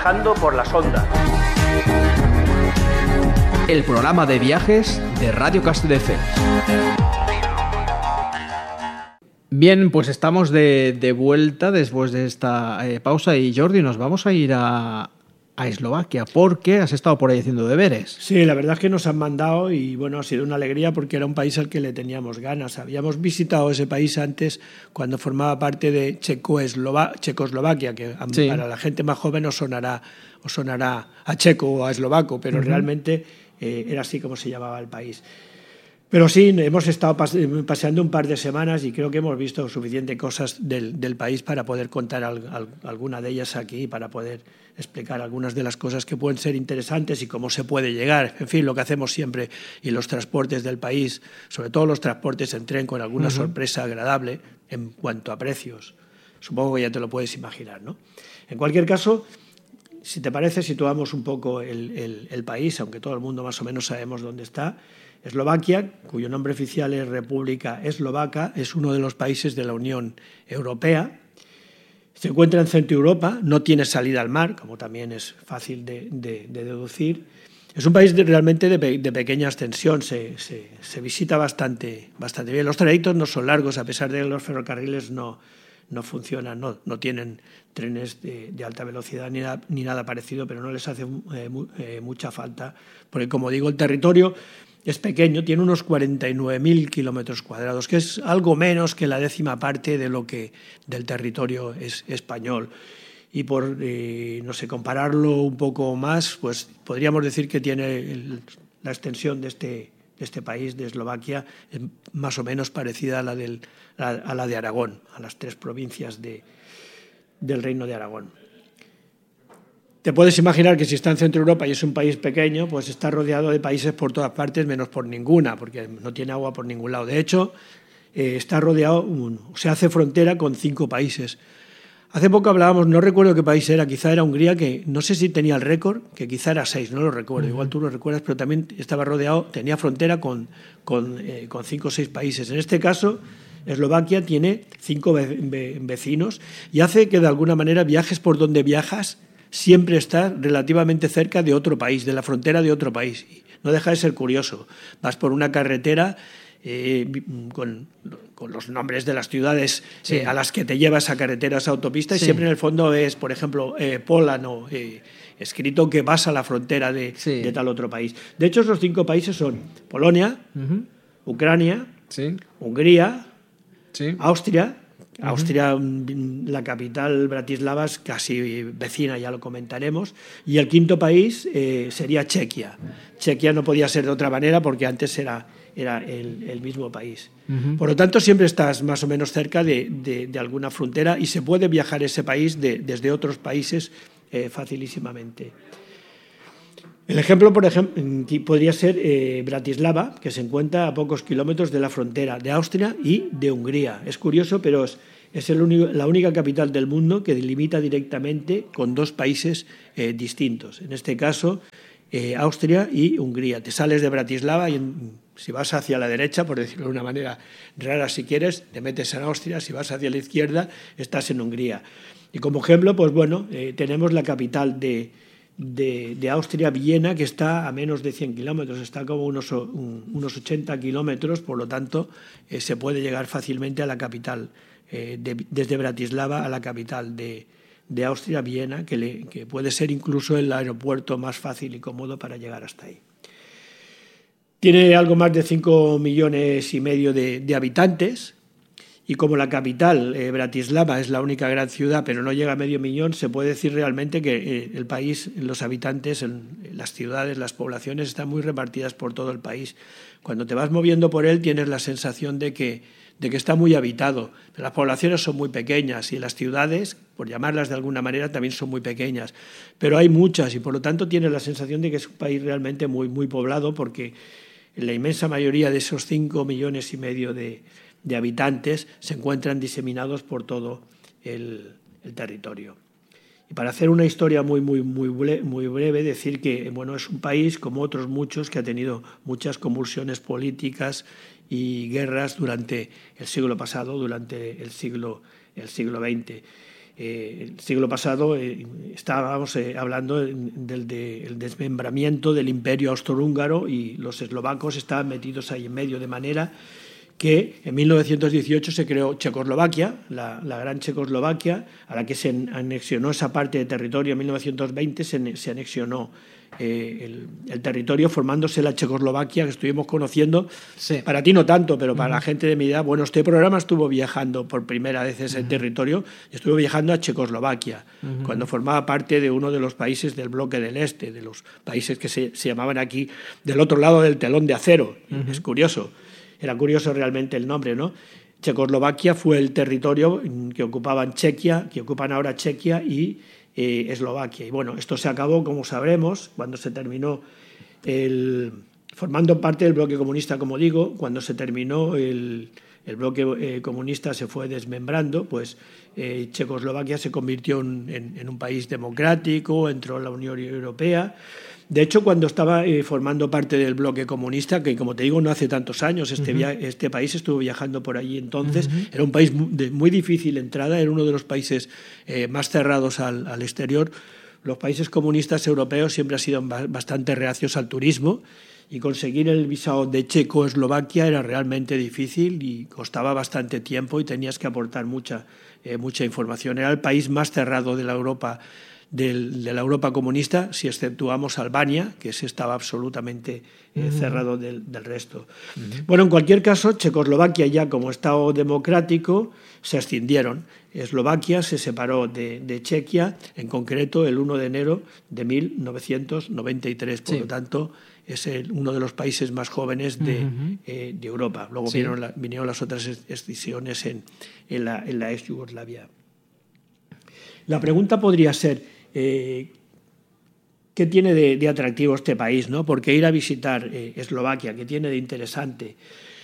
Viajando por las ondas. El programa de viajes de Radio Castelldefels. Bien, pues estamos de vuelta después de esta pausa y Jordi, nos vamos a ir a Eslovaquia porque has estado por ahí haciendo deberes. Sí, la verdad es que nos han mandado y bueno, ha sido una alegría porque era un país al que le teníamos ganas. Habíamos visitado ese país antes cuando formaba parte de Checoslovaquia, que sí, para la gente más joven os sonará a checo o a eslovaco, pero realmente era así como se llamaba el país. Pero sí, hemos estado paseando un par de semanas y creo que hemos visto suficientes cosas del país para poder contar alguna de ellas aquí, para poder explicar algunas de las cosas que pueden ser interesantes y cómo se puede llegar. En fin, lo que hacemos siempre, y los transportes del país, sobre todo los transportes en tren, con alguna sorpresa agradable en cuanto a precios. Supongo que ya te lo puedes imaginar, ¿no? En cualquier caso, si te parece, situamos un poco el país, aunque todo el mundo más o menos sabemos dónde está. Eslovaquia, cuyo nombre oficial es República Eslovaca, es uno de los países de la Unión Europea. Se encuentra en Centro Europa, no tiene salida al mar, como también es fácil de deducir. Es un país realmente de pequeña extensión, se visita bastante bien. Los trayectos no son largos, a pesar de que los ferrocarriles no funcionan, no tienen trenes de alta velocidad ni nada parecido, pero no les hace mucha falta, porque como digo, el territorio es pequeño, tiene unos 49.000 kilómetros cuadrados, que es algo menos que la 10ª parte de lo que del territorio es español. Y por compararlo un poco más, pues podríamos decir que tiene la extensión de este país, de Eslovaquia, es más o menos parecida a la de Aragón, a las 3 provincias del Reino de Aragón. Te puedes imaginar que si está en Centro Europa y es un país pequeño, pues está rodeado de países por todas partes, menos por ninguna, porque no tiene agua por ningún lado. De hecho, está rodeado, se hace frontera con 5 países. Hace poco hablábamos, no recuerdo qué país era, quizá era Hungría, que no sé si tenía el récord, que quizá era 6, no lo recuerdo, igual tú lo recuerdas, pero también estaba rodeado, tenía frontera con 5 o 6 países. En este caso, Eslovaquia tiene 5 vecinos y hace que de alguna manera viajes por donde viajas, siempre está relativamente cerca de otro país, de la frontera de otro país. No deja de ser curioso. Vas por una carretera con los nombres de las ciudades a las que te lleva esa carretera, esa autopista, y siempre en el fondo es, por ejemplo, Polano, escrito que vas a la frontera de tal otro país. De hecho, esos 5 países son Polonia, Ucrania, Hungría, Austria. Austria, la capital, Bratislava, es casi vecina, ya lo comentaremos. Y el 5.º país sería Chequia. Chequia no podía ser de otra manera porque antes era el mismo país. Por lo tanto, siempre estás más o menos cerca de alguna frontera y se puede viajar a ese país desde otros países facilísimamente. El ejemplo, por ejemplo, podría ser Bratislava, que se encuentra a pocos kilómetros de la frontera de Austria y de Hungría. Es curioso, pero es la única capital del mundo que delimita directamente con 2 países distintos. En este caso, Austria y Hungría. Te sales de Bratislava y si vas hacia la derecha, por decirlo de una manera rara si quieres, te metes en Austria. Si vas hacia la izquierda, estás en Hungría. Y como ejemplo, pues bueno, tenemos la capital de Austria, Viena, que está a menos de 100 kilómetros, está como unos 80 kilómetros, por lo tanto se puede llegar fácilmente a la capital, desde Bratislava a la capital de Austria, Viena, que puede ser incluso el aeropuerto más fácil y cómodo para llegar hasta ahí. Tiene algo más de 5,5 millones de habitantes. Y como la capital, Bratislava, es la única gran ciudad, pero no llega a medio millón, se puede decir realmente que el país, los habitantes, las ciudades, las poblaciones están muy repartidas por todo el país. Cuando te vas moviendo por él tienes la sensación de que está muy habitado. Pero las poblaciones son muy pequeñas y las ciudades, por llamarlas de alguna manera, también son muy pequeñas. Pero hay muchas y por lo tanto tienes la sensación de que es un país realmente muy, muy poblado, porque la inmensa mayoría de esos 5,5 millones de habitantes se encuentran diseminados por todo el territorio. Y para hacer una historia muy breve, decir que bueno, es un país, como otros muchos, que ha tenido muchas convulsiones políticas y guerras durante el siglo pasado, durante el siglo XX. el siglo pasado estábamos hablando del desmembramiento del Imperio Austrohúngaro y los eslovacos estaban metidos ahí en medio, de manera que en 1918 se creó Checoslovaquia, la gran Checoslovaquia, a la que se anexionó esa parte de territorio. En 1920 se anexionó el territorio, formándose la Checoslovaquia que estuvimos conociendo. Sí. Para ti no tanto, pero para la gente de mi edad, bueno, este programa estuvo viajando por primera vez ese territorio, y estuvo viajando a Checoslovaquia, cuando formaba parte de uno de los países del bloque del Este, de los países que se llamaban aquí del otro lado del telón de acero. Es curioso. Era curioso realmente el nombre, ¿no? Checoslovaquia fue el territorio que ocupaban Chequia, que ocupan ahora Chequia y Eslovaquia. Y bueno, esto se acabó, como sabremos, cuando se terminó formando parte del bloque comunista, como digo, cuando se terminó el bloque comunista, se fue desmembrando, pues Checoslovaquia se convirtió en un país democrático, entró en la Unión Europea. De hecho, cuando estaba formando parte del bloque comunista, que como te digo no hace tantos años, este país estuvo viajando por allí entonces, era un país de muy difícil entrada, era uno de los países más cerrados al exterior. Los países comunistas europeos siempre han sido bastante reacios al turismo, y conseguir el visado de Checoslovaquia era realmente difícil y costaba bastante tiempo y tenías que aportar mucha información. Era el país más cerrado de la Europa comunista, si exceptuamos Albania, que se estaba absolutamente cerrado del resto. Bueno, en cualquier caso, Checoslovaquia, ya como Estado democrático, se escindieron. Eslovaquia se separó de Chequia, en concreto el 1 de enero de 1993, por lo tanto es uno de los países más jóvenes de Europa. Luego vinieron las otras escisiones en la ex Yugoslavia. La pregunta podría ser, ¿qué tiene de atractivo este país, ¿no? ¿Por qué ir a visitar Eslovaquia? ¿Qué tiene de interesante?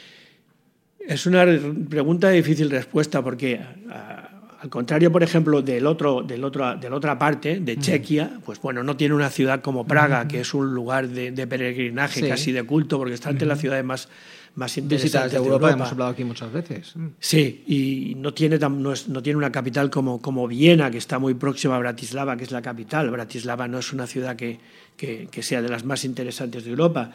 Es una pregunta de difícil respuesta, porque al contrario, por ejemplo, de la otra parte, de Chequia, pues bueno, no tiene una ciudad como Praga, que es un lugar de peregrinaje, casi de culto, porque está entre las ciudades más interesantes de Europa. Hemos hablado aquí muchas veces. Sí, y no tiene una capital como Viena, que está muy próxima a Bratislava, que es la capital. Bratislava no es una ciudad que sea de las más interesantes de Europa.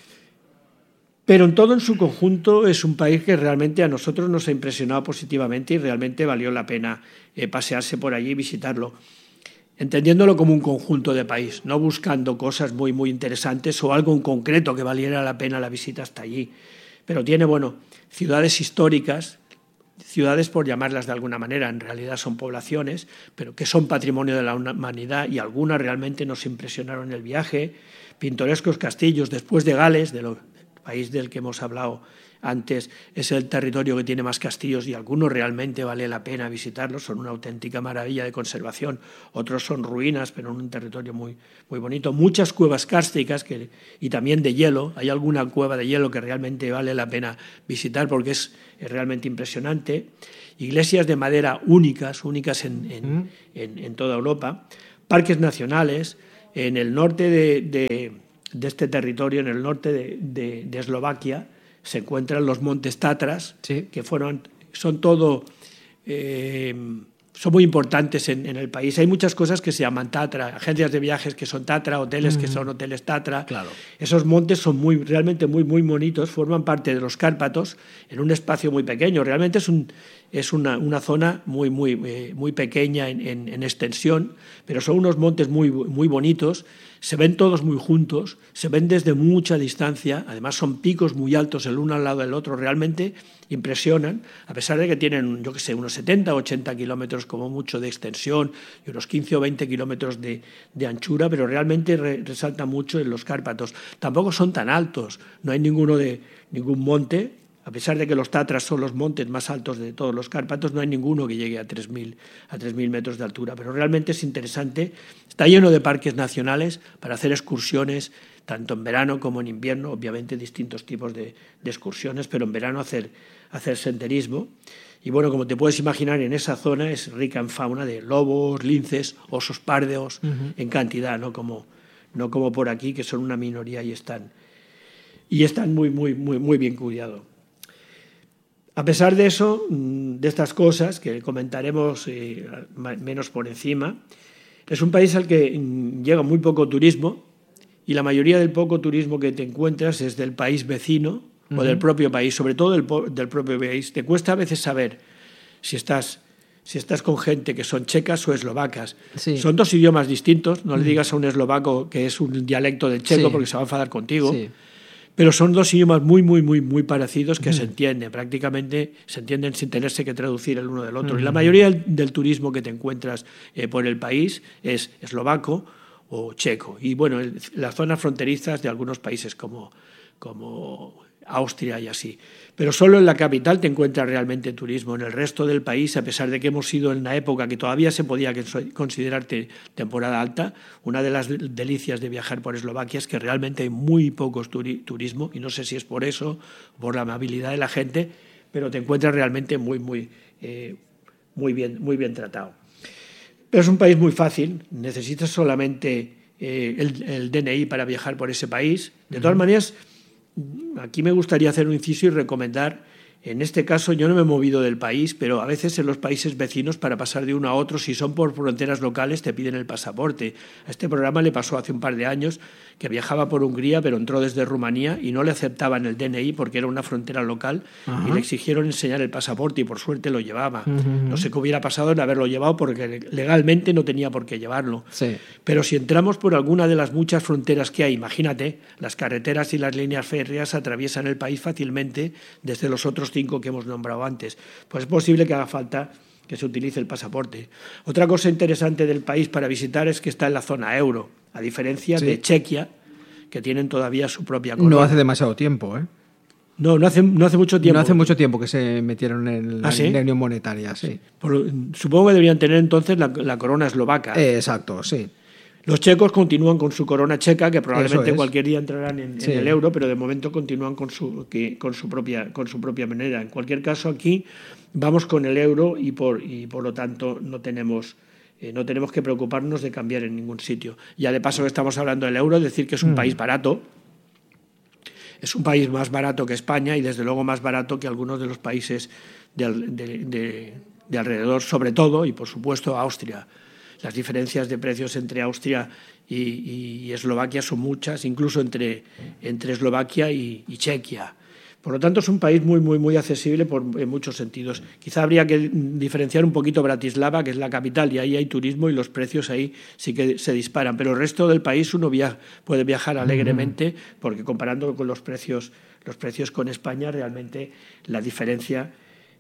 Pero en todo, en su conjunto, es un país que realmente a nosotros nos ha impresionado positivamente y realmente valió la pena pasearse por allí y visitarlo, entendiéndolo como un conjunto de país, no buscando cosas muy, muy interesantes o algo en concreto que valiera la pena la visita hasta allí. Pero tiene, ciudades históricas, ciudades por llamarlas de alguna manera, en realidad son poblaciones, pero que son patrimonio de la humanidad, y algunas realmente nos impresionaron en el viaje. Pintorescos castillos. Después de Gales, país del que hemos hablado antes, es el territorio que tiene más castillos, y algunos realmente vale la pena visitarlos, son una auténtica maravilla de conservación, otros son ruinas, pero en un territorio muy, muy bonito. Muchas cuevas kársticas y también de hielo, hay alguna cueva de hielo que realmente vale la pena visitar porque es realmente impresionante. Iglesias de madera únicas en toda Europa. Parques nacionales. En el norte de este territorio, en el norte de Eslovaquia, se encuentran los montes Tatras, que son muy importantes en el país. Hay muchas cosas que se llaman Tatra, agencias de viajes que son Tatra, hoteles que son hoteles Tatra. Claro. Esos montes son realmente muy, muy bonitos, forman parte de los Cárpatos en un espacio muy pequeño. Realmente es una zona muy, muy, muy pequeña en extensión, pero son unos montes muy, muy bonitos. Se ven todos muy juntos, se ven desde mucha distancia, además son picos muy altos el uno al lado del otro, realmente impresionan, a pesar de que tienen, unos 70 o 80 kilómetros como mucho de extensión y unos 15 o 20 kilómetros de anchura, pero realmente resalta mucho en los Cárpatos. Tampoco son tan altos, no hay ningún monte, a pesar de que los Tatras son los montes más altos de todos los Cárpatos, no hay ninguno que llegue a 3.000 metros de altura, pero realmente es interesante. Está lleno de parques nacionales para hacer excursiones, tanto en verano como en invierno, obviamente distintos tipos de excursiones, pero en verano hacer senderismo. Y bueno, como te puedes imaginar, en esa zona es rica en fauna de lobos, linces, osos pardos, en cantidad, no como por aquí, que son una minoría y están muy, muy, muy, muy bien cuidados. A pesar de eso, de estas cosas que comentaremos menos por encima, es un país al que llega muy poco turismo y la mayoría del poco turismo que te encuentras es del país vecino o del propio país, sobre todo del propio país. Te cuesta a veces saber si estás con gente que son checas o eslovacas. Sí. Son dos idiomas distintos. No le digas a un eslovaco que es un dialecto del checo porque se va a enfadar contigo. Sí. Pero son dos idiomas muy, muy, muy, muy parecidos que se entienden. Prácticamente se entienden sin tenerse que traducir el uno del otro. Y la mayoría del turismo que te encuentras por el país es eslovaco o checo. Y bueno, las zonas fronterizas de algunos países como Austria y así. Pero solo en la capital te encuentras realmente turismo. En el resto del país, a pesar de que hemos sido en la época que todavía se podía considerar temporada alta, una de las delicias de viajar por Eslovaquia es que realmente hay muy pocos turismo, y no sé si es por eso, por la amabilidad de la gente, pero te encuentras realmente muy bien tratado. Pero es un país muy fácil, necesitas solamente el DNI para viajar por ese país. De todas maneras, aquí me gustaría hacer un inciso y recomendar, en este caso yo no me he movido del país, pero a veces en los países vecinos para pasar de uno a otro, si son por fronteras locales, te piden el pasaporte. A este programa le pasó hace un par de años que viajaba por Hungría, pero entró desde Rumanía y no le aceptaban el DNI porque era una frontera local. Ajá. Y le exigieron enseñar el pasaporte y por suerte lo llevaba. No sé qué hubiera pasado en haberlo llevado porque legalmente no tenía por qué llevarlo. Sí. Pero si entramos por alguna de las muchas fronteras que hay, imagínate, las carreteras y las líneas férreas atraviesan el país fácilmente desde los otros 5 que hemos nombrado antes. Pues es posible que haga falta que se utilice el pasaporte. Otra cosa interesante del país para visitar es que está en la zona euro, a diferencia de Chequia, que tienen todavía su propia corona. No hace demasiado tiempo, ¿eh? No hace mucho tiempo. No hace mucho tiempo que se metieron en la unión monetaria, sí. Supongo que deberían tener entonces la corona eslovaca. Exacto, sí. Los checos continúan con su corona checa, que probablemente cualquier día entrarán en el euro, pero de momento continúan con su propia moneda. En cualquier caso, aquí vamos con el euro y por lo tanto no tenemos que preocuparnos de cambiar en ningún sitio. Ya de paso que estamos hablando del euro, decir que es un país barato. Es un país más barato que España y desde luego más barato que algunos de los países de alrededor, sobre todo y por supuesto Austria. Las diferencias de precios entre Austria y Eslovaquia son muchas, incluso entre Eslovaquia y Chequia. Por lo tanto, es un país muy, muy, muy accesible en muchos sentidos. Quizá habría que diferenciar un poquito Bratislava, que es la capital, y ahí hay turismo y los precios ahí sí que se disparan. Pero el resto del país uno puede viajar alegremente, porque comparando con los precios con España, realmente la diferencia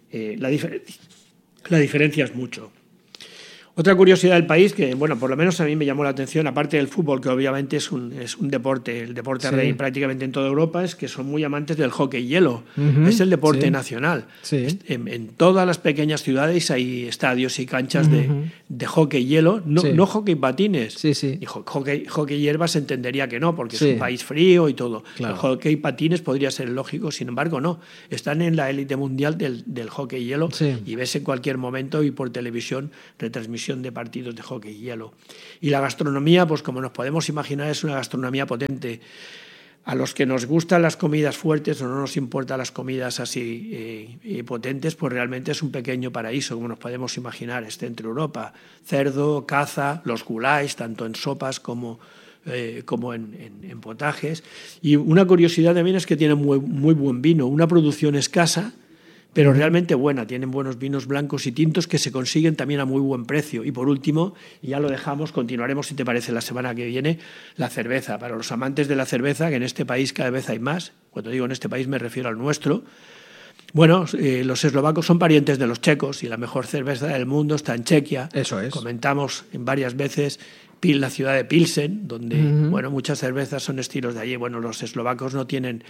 es mucho. Otra curiosidad del país que, bueno, por lo menos a mí me llamó la atención, aparte del fútbol, que obviamente es un deporte, el deporte rey prácticamente en toda Europa, es que son muy amantes del hockey hielo. Es el deporte nacional. Sí. En todas las pequeñas ciudades hay estadios y canchas de hockey hielo, no hockey patines. Sí, sí. Y hockey hierba se entendería que no, porque es un país frío y todo. Claro. El hockey patines podría ser lógico, sin embargo no. Están en la élite mundial del hockey hielo y ves en cualquier momento y por televisión retransmisión de partidos de hockey y hielo. Y la gastronomía, pues como nos podemos imaginar, es una gastronomía potente. A los que nos gustan las comidas fuertes o no nos importan las comidas así potentes, pues realmente es un pequeño paraíso, como nos podemos imaginar, Centro Europa. Cerdo, caza, los gulags, tanto en sopas como en potajes. Y una curiosidad también es que tienen muy, muy buen vino, una producción escasa, pero realmente buena. Tienen buenos vinos blancos y tintos que se consiguen también a muy buen precio. Y por último, y ya lo dejamos, continuaremos si te parece la semana que viene, la cerveza. Para los amantes de la cerveza, que en este país cada vez hay más, cuando digo en este país me refiero al nuestro, bueno, los eslovacos son parientes de los checos y la mejor cerveza del mundo está en Chequia. Eso es. Comentamos en varias veces la ciudad de Pilsen, donde bueno, muchas cervezas son estilos de allí. Bueno, los eslovacos no tienen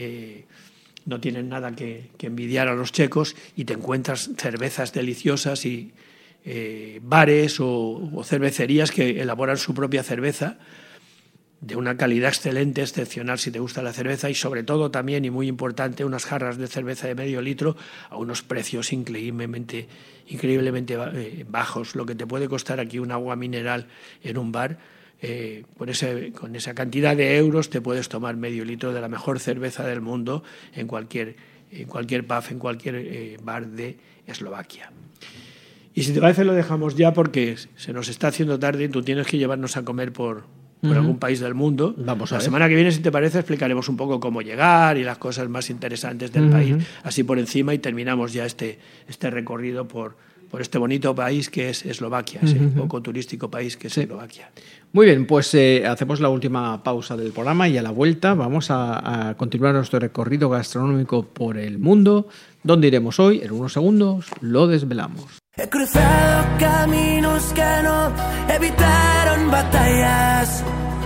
nada que envidiar a los checos y te encuentras cervezas deliciosas y bares o cervecerías que elaboran su propia cerveza de una calidad excelente, excepcional si te gusta la cerveza y sobre todo también, y muy importante, unas jarras de cerveza de medio litro a unos precios increíblemente bajos. Lo que te puede costar aquí un agua mineral en un bar, con esa cantidad de euros te puedes tomar medio litro de la mejor cerveza del mundo en cualquier en cualquier pub, en cualquier bar de Eslovaquia. Y si te parece lo dejamos ya porque se nos está haciendo tarde y tú tienes que llevarnos a comer por algún país del mundo. Vamos a la ver. semana que viene, si te parece, explicaremos un poco cómo llegar y las cosas más interesantes del país, así por encima, y terminamos ya este recorrido por este bonito país que es Eslovaquia, ese poco turístico país que es Eslovaquia. Muy bien, pues hacemos la última pausa del programa y a la vuelta vamos a continuar nuestro recorrido gastronómico por el mundo. ¿Dónde iremos hoy? En unos segundos lo desvelamos. He cruzado caminos que no evitaron batallas.